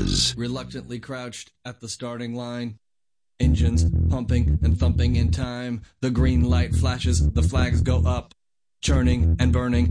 buzz. Reluctantly crouched at the starting line. Engines pumping and thumping in time. The green light flashes, the flags go up. Churning and burning